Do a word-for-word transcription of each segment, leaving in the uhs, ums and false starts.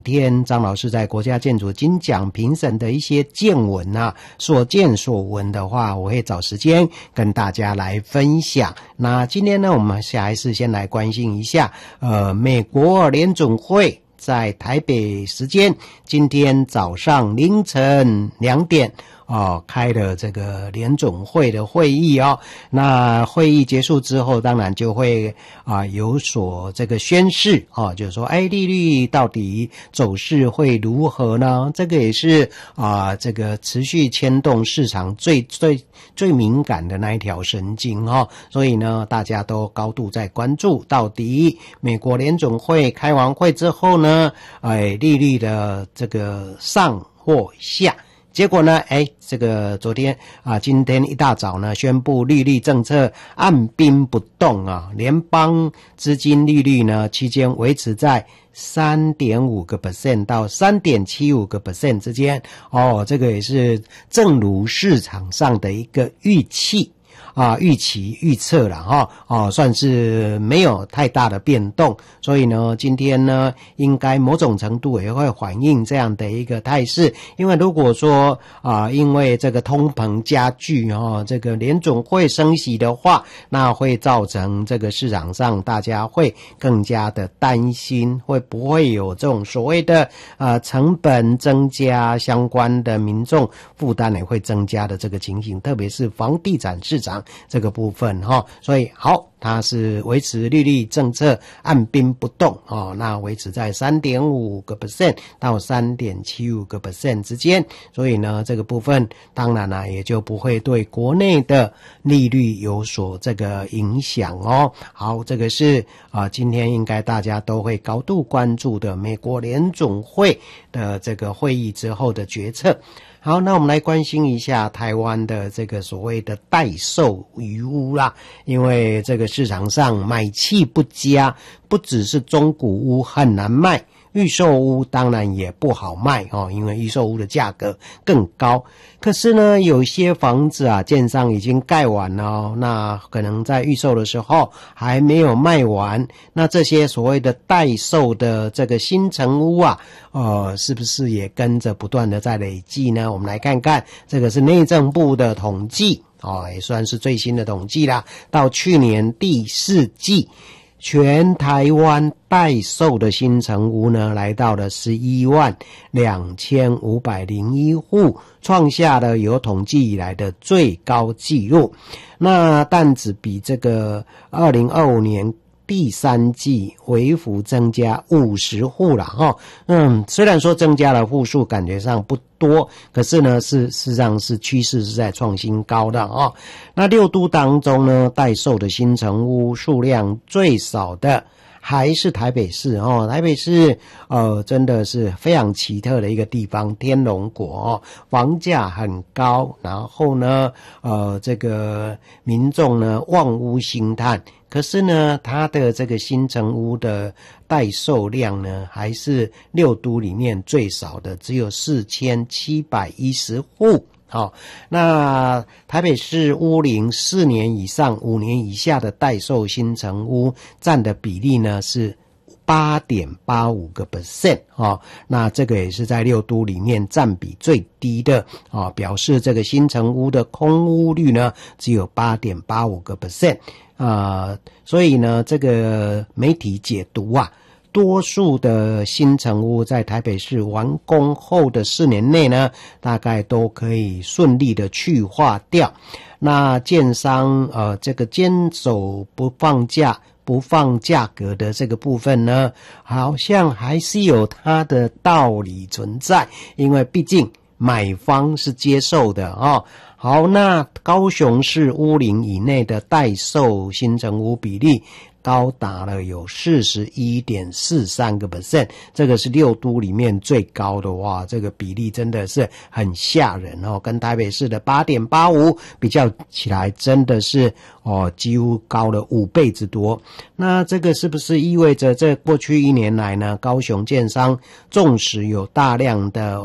天张老师在国家建筑金奖评审的一些见闻啊，所见所闻的话，我会找时间跟大家来分享。那今天呢，我们还是先来关心一下，呃，美国联准会在台北时间今天早上凌晨两点。哦，开了这个联准会的会议哦。那会议结束之后，当然就会啊、呃、有所这个宣示哦，就是说，哎，利率到底走势会如何呢？这个也是啊、呃、这个持续牵动市场最最最敏感的那一条神经哦。所以呢，大家都高度在关注，到底美国联准会开完会之后呢，哎，利率的这个上或下。结果呢，哎，这个昨天啊，今天一大早呢，宣布利率政策按兵不动啊，联邦资金利率呢期间维持在 三点五个百分点 到 三点七五个百分点 之间。哦，这个也是正如市场上的一个预期。啊，预期预测了哈，哦，算是没有太大的变动，所以呢，今天呢，应该某种程度也会反映这样的一个态势。因为如果说啊，因为这个通膨加剧哦，这个联准会升息的话，那会造成这个市场上大家会更加的担心，会不会有这种所谓的呃成本增加，相关的民众负担也会增加的这个情形，特别是房地产市场。这个部分哈，所以好，它是维持利率政策按兵不动哦，那维持在 三点五个百分点 到 三点七五个百分点 之间，所以呢，这个部分当然呢也就不会对国内的利率有所这个影响哦。好，这个是啊、呃，今天应该大家都会高度关注的美国联准会的这个会议之后的决策。好，那我们来关心一下台湾的这个所谓的待售余屋啦，因为这个市场上买气不佳，不只是中古屋很难卖，预售屋当然也不好卖哦，因为预售屋的价格更高。可是呢，有些房子啊，建商已经盖完了哦，那可能在预售的时候还没有卖完。那这些所谓的待售的这个新成屋啊，呃，是不是也跟着不断的在累计呢？我们来看看，这个是内政部的统计哦，也算是最新的统计啦。到去年第四季，全台湾待售的新成屋呢，来到了十一万两千五百零一户，创下了有统计以来的最高纪录。那但只比这个二零二五年第三季微幅增加五十户了哈，嗯，虽然说增加了户数，感觉上不多，可是呢，是事实上是趋势是在创新高的哦。那六都当中呢，待售的新成屋数量最少的还是台北市哦，台北市呃真的是非常奇特的一个地方，天龙国哦，房价很高，然后呢，呃，这个民众呢望屋兴叹。可是呢，它的这个新成屋的待售量呢，还是六都里面最少的，只有四千七百一十户。好、哦，那台北市屋龄四年以上、五年以下的待售新成屋占的比例呢是 八点八五个百分点 哦，那这个也是在六都里面占比最低的哦，表示这个新成屋的空屋率呢只有 八点八五个百分点。呃，所以呢，这个媒体解读啊，多数的新成屋在台北市完工后的四年内呢，大概都可以顺利的去化掉。那建商呃，这个坚守不放价、不放价格的这个部分呢，好像还是有它的道理存在，因为毕竟买方是接受的哦。好，那高雄市屋龄以内的待售新成屋比例高达了有 四十一点四三个百分点， 这个是六都里面最高的，哇，这个比例真的是很吓人哦，跟台北市的 八点八五 比较起来真的是哦几乎高了五倍之多。那这个是不是意味着这过去一年来呢，高雄建商纵使有大量的啊、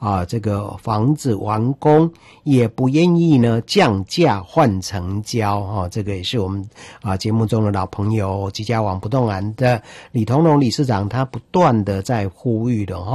啊这个房子完工，也不愿意呢降价换成交哈、哦，这个也是我们啊节目中的老朋友吉家网不动产的李同荣理事长他不断的在呼吁的哈、哦。